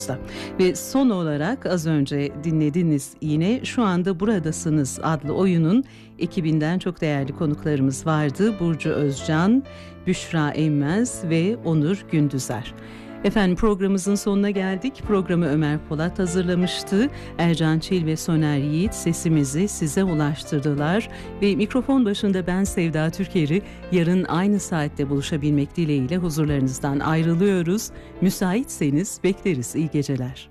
Ve son olarak az önce dinlediniz yine Şu Anda Buradasınız adlı oyunun ekibinden çok değerli konuklarımız vardı. Burcu Özcan, Büşra Emmez ve Onur Gündüzer. Efendim programımızın sonuna geldik. Programı Ömer Polat hazırlamıştı. Ercan Çil ve Soner Yiğit sesimizi size ulaştırdılar. Ve mikrofon başında ben Sevda Türker'i yarın aynı saatte buluşabilmek dileğiyle huzurlarınızdan ayrılıyoruz. Müsaitseniz bekleriz. İyi geceler.